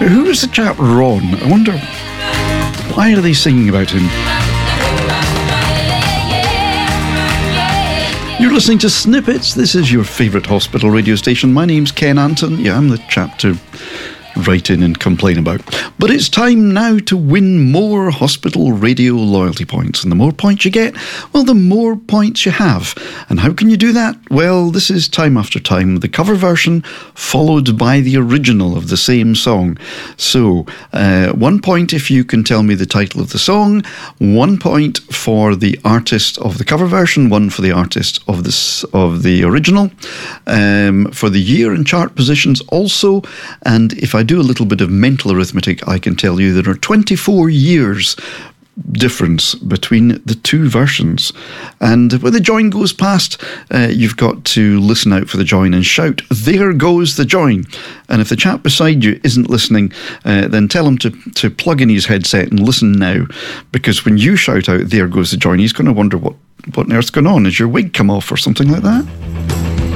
Who is the chap Ron? I wonder, why are they singing about him? You're listening to Snippets. This is your favourite hospital radio station. My name's Ken Anton. Yeah, I'm the chap to write in and complain about. But it's time now to win more hospital radio loyalty points. And the more points you get, well, the more points you have. And how can you do that? Well, this is Time After Time, the cover version followed by the original of the same song. So, 1 point if you can tell me the title of the song, 1 point for the artist of the cover version, 1 for the artist of the original, for the year and chart positions also. And if I do a little bit of mental arithmetic, I can tell you there are 24 years difference between the two versions. And when the join goes past, you've got to listen out for the join and shout, "There goes the join." And if the chap beside you isn't listening, then tell him to plug in his headset and listen now, because when you shout out, "There goes the join," he's going to wonder what on earth's going on. Has your wig come off or something like that?